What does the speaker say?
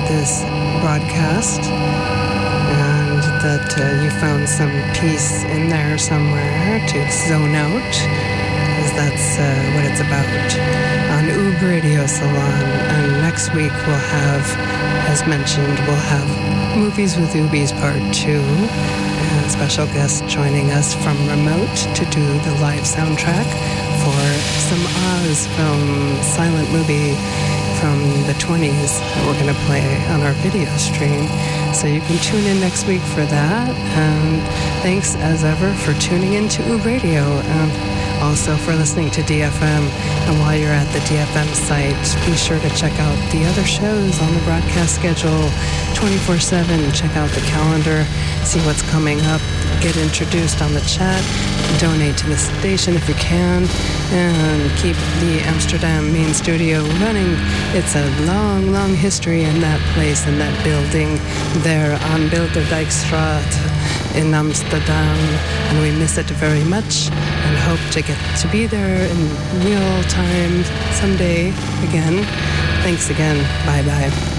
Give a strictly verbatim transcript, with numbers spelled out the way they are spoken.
this broadcast and that uh, you found some peace in there somewhere to zone out, because that's uh, what it's about on Oob Radio Salon. And next week we'll have, as mentioned, we'll have Movies with Oobies Part two, and special guest joining us from remote to do the live soundtrack for some Oz film, silent movie from the twenties that we're going to play on our video stream. So you can tune in next week for that. And thanks as ever for tuning in to Oob Radio, and also for listening to D F M. And while you're at the D F M site, be sure to check out the other shows on the broadcast schedule twenty-four seven. Check out the calendar, see what's coming up, get introduced on the chat, donate to the station if you can, and keep the Amsterdam main studio running. It's a long, long history in that place, in that building there on Bilderdijkstraat in Amsterdam, and we miss it very much and hope to get to be there in real time someday again. Thanks again. Bye-bye.